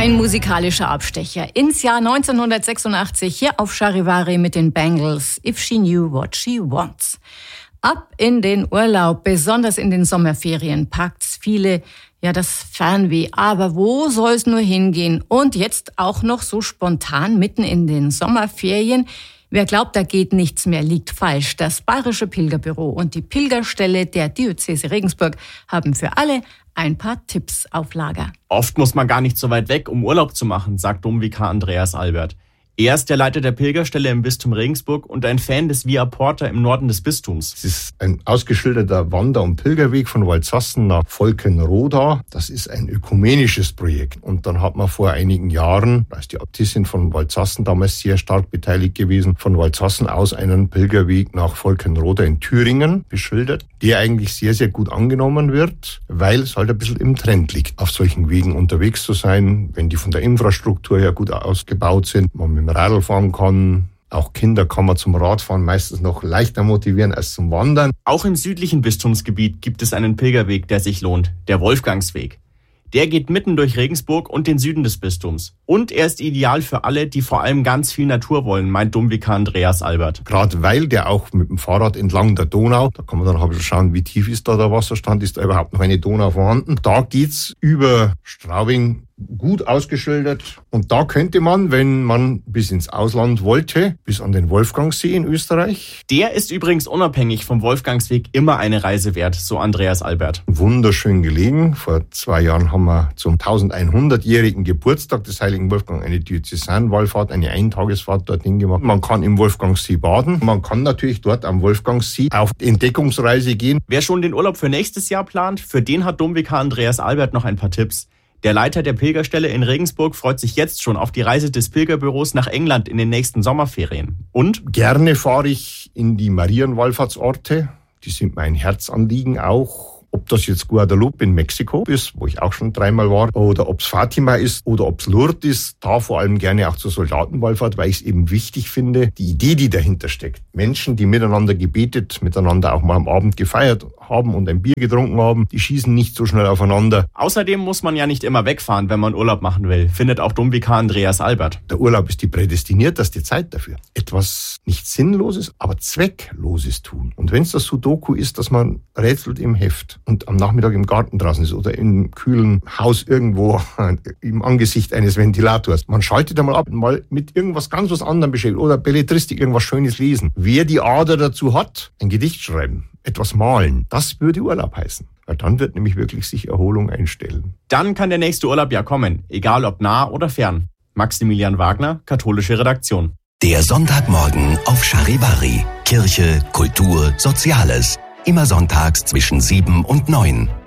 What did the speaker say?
Ein musikalischer Abstecher ins Jahr 1986 hier auf Charivari mit den Bangles If She Knew What She Wants. Ab in den Urlaub, besonders in den Sommerferien, packt's viele das Fernweh. Aber wo soll's nur hingehen? Und jetzt auch noch so spontan mitten in den Sommerferien. Wer glaubt, da geht nichts mehr, liegt falsch. Das Bayerische Pilgerbüro und die Pilgerstelle der Diözese Regensburg haben für alle ein paar Tipps auf Lager. Oft muss man gar nicht so weit weg, um Urlaub zu machen, sagt Domvikar Andreas Albert. Er ist der Leiter der Pilgerstelle im Bistum Regensburg und ein Fan des Via Porta im Norden des Bistums. Es ist ein ausgeschilderter Wander- und Pilgerweg von Waldsassen nach Volkenroda. Das ist ein ökumenisches Projekt. Und dann hat man vor einigen Jahren, da ist die Äbtissin von Waldsassen damals sehr stark beteiligt gewesen, von Waldsassen aus einen Pilgerweg nach Volkenroda in Thüringen beschildert, der eigentlich sehr, sehr gut angenommen wird, weil es halt ein bisschen im Trend liegt, auf solchen Wegen unterwegs zu sein, wenn die von der Infrastruktur her gut ausgebaut sind, man mit dem Radl fahren kann. Auch Kinder kann man zum Radfahren meistens noch leichter motivieren als zum Wandern. Auch im südlichen Bistumsgebiet gibt es einen Pilgerweg, der sich lohnt, der Wolfgangsweg. Der geht mitten durch Regensburg und den Süden des Bistums. Und er ist ideal für alle, die vor allem ganz viel Natur wollen, meint Domvikar Andreas Albert. Gerade weil der auch mit dem Fahrrad entlang der Donau, da kann man dann schauen, wie tief ist da der Wasserstand, ist da überhaupt noch eine Donau vorhanden. Da geht's über Straubing gut ausgeschildert. Und da könnte man, wenn man bis ins Ausland wollte, bis an den Wolfgangsee in Österreich. Der ist übrigens unabhängig vom Wolfgangsweg immer eine Reise wert, so Andreas Albert. Wunderschön gelegen. Vor 2 Jahren haben wir zum 1100-jährigen Geburtstag des heiligen Wolfgang eine Diözesanwallfahrt, eine Eintagesfahrt dorthin gemacht. Man kann im Wolfgangsee baden. Man kann natürlich dort am Wolfgangsee auf Entdeckungsreise gehen. Wer schon den Urlaub für nächstes Jahr plant, für den hat Domvikar Andreas Albert noch ein paar Tipps. Der Leiter der Pilgerstelle in Regensburg freut sich jetzt schon auf die Reise des Pilgerbüros nach England in den nächsten Sommerferien. Und? Gerne fahre ich in die Marienwallfahrtsorte. Die sind mein Herzanliegen auch. Ob das jetzt Guadalupe in Mexiko ist, wo ich auch schon 3-mal war, oder ob es Fatima ist oder ob es Lourdes ist, da vor allem gerne auch zur Soldatenwallfahrt, weil ich es eben wichtig finde, die Idee, die dahinter steckt. Menschen, die miteinander gebetet, miteinander auch mal am Abend gefeiert haben und ein Bier getrunken haben, die schießen nicht so schnell aufeinander. Außerdem muss man ja nicht immer wegfahren, wenn man Urlaub machen will, findet auch Domvikar Andreas Albert. Der Urlaub ist die prädestinierteste Zeit dafür. Etwas nicht Sinnloses, aber Zweckloses tun. Und wenn es das Sudoku ist, dass man rätselt im Heft und am Nachmittag im Garten draußen ist oder im kühlen Haus irgendwo im Angesicht eines Ventilators. Man schaltet einmal ab und mal mit irgendwas ganz was anderem beschäftigt oder Belletristik, irgendwas Schönes lesen. Wer die Ader dazu hat, ein Gedicht schreiben, etwas malen, das würde Urlaub heißen. Weil dann wird nämlich wirklich sich Erholung einstellen. Dann kann der nächste Urlaub ja kommen, egal ob nah oder fern. Maximilian Wagner, Katholische Redaktion. Der Sonntagmorgen auf Charivari. Kirche, Kultur, Soziales. Immer sonntags zwischen 7 und 9.